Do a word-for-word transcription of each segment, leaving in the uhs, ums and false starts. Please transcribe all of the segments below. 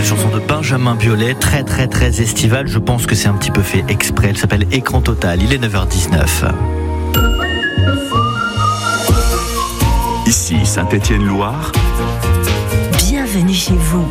nouvelle chanson de Benjamin Biolay, très très très estivale. Je pense que c'est un petit peu fait exprès. Elle s'appelle Écran Total. Il est neuf heures dix-neuf. Ici Saint-Étienne-Loire. Bienvenue chez vous.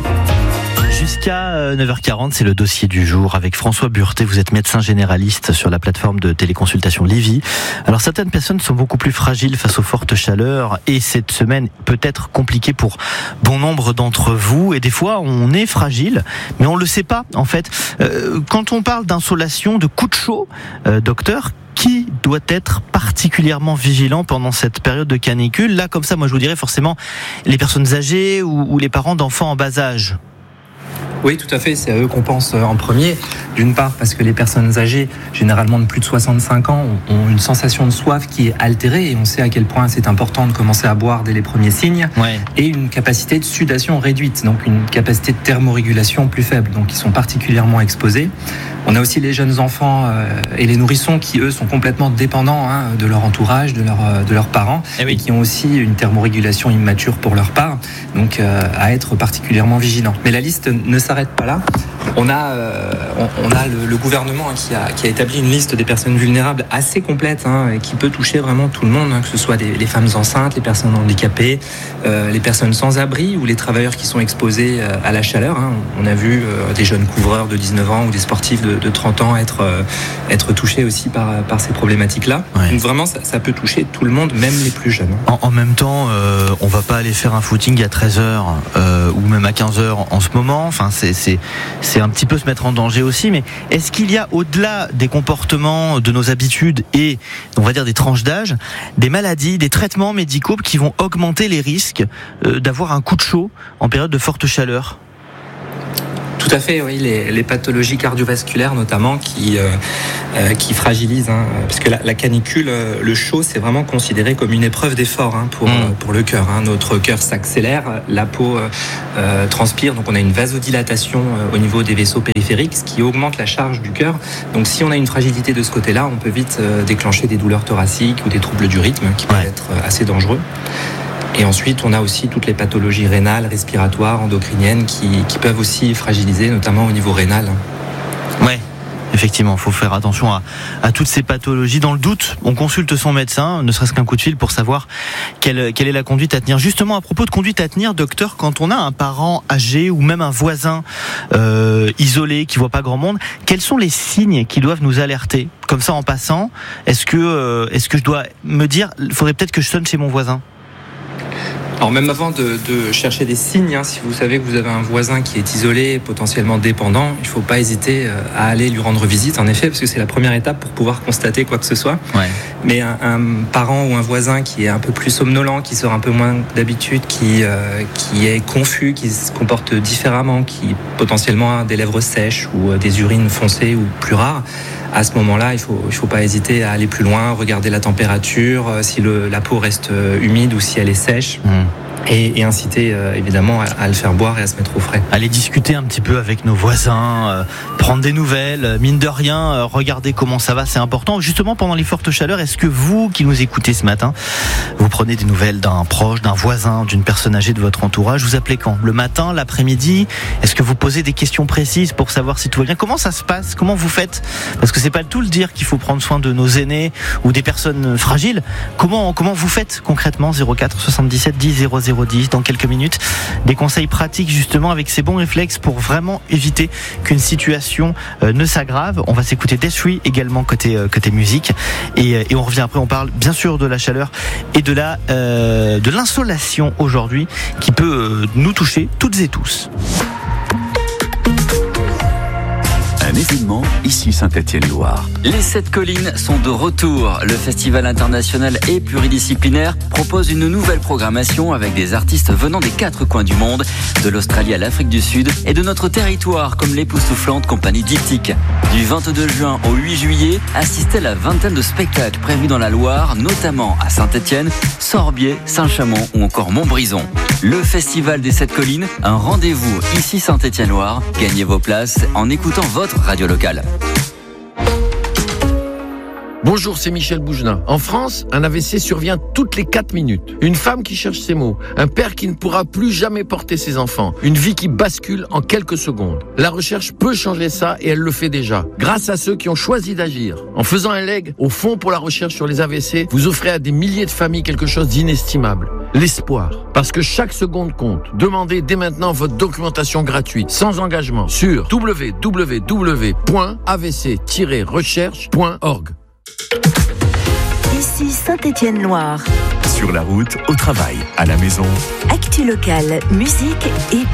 Jusqu'à neuf heures quarante, c'est le dossier du jour avec François Burté. Vous êtes médecin généraliste sur la plateforme de téléconsultation Livy. Alors certaines personnes sont beaucoup plus fragiles face aux fortes chaleurs et cette semaine peut être compliquée pour bon nombre d'entre vous. Et des fois, on est fragile, mais on le sait pas en fait. Euh, quand on parle d'insolation, de coups de chaud, euh, docteur, qui doit être particulièrement vigilant pendant cette période de canicule? Là, comme ça, moi je vous dirais forcément les personnes âgées ou, ou les parents d'enfants en bas âge. Oui, tout à fait, c'est à eux qu'on pense en premier. D'une part parce que les personnes âgées, généralement de plus de soixante-cinq ans, ont une sensation de soif qui est altérée et on sait à quel point c'est important de commencer à boire dès les premiers signes. Ouais. Et une capacité de sudation réduite, donc une capacité de thermorégulation plus faible, donc ils sont particulièrement exposés. On a aussi les jeunes enfants euh, et les nourrissons qui, eux, sont complètement dépendants hein, de leur entourage, de, leur, euh, de leurs parents, et, oui. et qui ont aussi une thermorégulation immature pour leur part, donc euh, à être particulièrement vigilants. Mais la liste ne s'arrête pas là. On a, euh, on, on a le, le gouvernement hein, qui, a, qui a établi une liste des personnes vulnérables assez complète, hein, et qui peut toucher vraiment tout le monde, hein, que ce soit des, les femmes enceintes, les personnes handicapées, euh, les personnes sans abri ou les travailleurs qui sont exposés euh, à la chaleur. Hein. On a vu euh, des jeunes couvreurs de dix-neuf ans ou des sportifs de, de trente ans être, euh, être touchés aussi par, par ces problématiques-là. Ouais. Donc vraiment, ça, ça peut toucher tout le monde, même les plus jeunes. En, en même temps, euh, on va pas aller faire un footing à treize heures euh, ou même à quinze heures en ce moment. Enfin, c'est, c'est, c'est un petit peu se mettre en danger aussi, mais est-ce qu'il y a au-delà des comportements, de nos habitudes et on va dire des tranches d'âge, des maladies, des traitements médicaux qui vont augmenter les risques d'avoir un coup de chaud en période de forte chaleur ? Tout à fait, oui, les, les pathologies cardiovasculaires notamment qui, euh, euh, qui fragilisent, hein, parce que la, la canicule, euh, le chaud, c'est vraiment considéré comme une épreuve d'effort hein, pour, mmh. euh, pour le cœur. Hein. Notre cœur s'accélère, la peau euh, euh, transpire, donc on a une vasodilatation euh, au niveau des vaisseaux périphériques, ce qui augmente la charge du cœur. Donc si on a une fragilité de ce côté-là, on peut vite euh, déclencher des douleurs thoraciques ou des troubles du rythme qui peuvent ouais. être euh, assez dangereux. Et ensuite, on a aussi toutes les pathologies rénales, respiratoires, endocriniennes qui, qui peuvent aussi fragiliser, notamment au niveau rénal. Ouais. Effectivement, il faut faire attention à, à toutes ces pathologies. Dans le doute, on consulte son médecin, ne serait-ce qu'un coup de fil pour savoir quelle, quelle est la conduite à tenir. Justement, à propos de conduite à tenir, docteur, quand on a un parent âgé ou même un voisin euh, isolé qui voit pas grand monde, quels sont les signes qui doivent nous alerter? Comme ça, en passant, est-ce que, euh, est-ce que je dois me dire, il faudrait peut-être que je sonne chez mon voisin? Alors même avant de, de chercher des signes, hein, si vous savez que vous avez un voisin qui est isolé, potentiellement dépendant, il ne faut pas hésiter à aller lui rendre visite, en effet, parce que c'est la première étape pour pouvoir constater quoi que ce soit. Ouais. Mais un, un parent ou un voisin qui est un peu plus somnolent, qui sort un peu moins d'habitude, qui, euh, qui est confus, qui se comporte différemment, qui potentiellement a des lèvres sèches ou des urines foncées ou plus rares, à ce moment-là, il ne faut, il faut pas hésiter à aller plus loin, regarder la température, si le, la peau reste humide ou si elle est sèche. Mmh. Et, et inciter euh, évidemment à, à le faire boire et à se mettre au frais. Aller discuter un petit peu avec nos voisins, euh, prendre des nouvelles, euh, mine de rien, euh, regarder comment ça va, c'est important. Justement, pendant les fortes chaleurs, est-ce que vous qui nous écoutez ce matin, vous prenez des nouvelles d'un proche, d'un voisin, d'une personne âgée de votre entourage? Vous appelez quand? Le matin, l'après-midi? Est-ce que vous posez des questions précises pour savoir si tout va bien? Comment ça se passe? Comment vous faites? Parce que c'est pas tout le dire qu'il faut prendre soin de nos aînés ou des personnes fragiles. Comment, comment vous faites concrètement? Zéro quatre soixante-dix-sept dix zéro zéro dix dans quelques minutes, des conseils pratiques justement avec ces bons réflexes pour vraiment éviter qu'une situation euh, ne s'aggrave. On va s'écouter Death Free également côté euh, côté musique et, et on revient après. On parle bien sûr de la chaleur et de la euh, de l'insolation aujourd'hui qui peut euh, nous toucher toutes et tous. Un événement ici Saint-Étienne-Loire. Les Sept Collines sont de retour. Le festival international et pluridisciplinaire propose une nouvelle programmation avec des artistes venant des quatre coins du monde, de l'Australie à l'Afrique du Sud et de notre territoire comme l'époustouflante compagnie Diptyque. Du vingt-deux juin au huit juillet, assistez à la vingtaine de spectacles prévus dans la Loire, notamment à Saint-Étienne, Sorbier, Saint-Chamond ou encore Montbrison. Le festival des Sept Collines, un rendez-vous ici Saint-Étienne-Loire. Gagnez vos places en écoutant votre radio locale. Bonjour, c'est Michel Boujna. En France, un A V C survient toutes les quatre minutes. Une femme qui cherche ses mots, un père qui ne pourra plus jamais porter ses enfants, une vie qui bascule en quelques secondes. La recherche peut changer ça et elle le fait déjà. Grâce à ceux qui ont choisi d'agir. En faisant un leg au Fonds pour la recherche sur les A V C, vous offrez à des milliers de familles quelque chose d'inestimable. L'espoir. Parce que chaque seconde compte. Demandez dès maintenant votre documentation gratuite, sans engagement, sur w w w point a v c tiret recherche point org. Ici Saint-Étienne-Loire. Sur la route, au travail, à la maison. Actu locale, musique et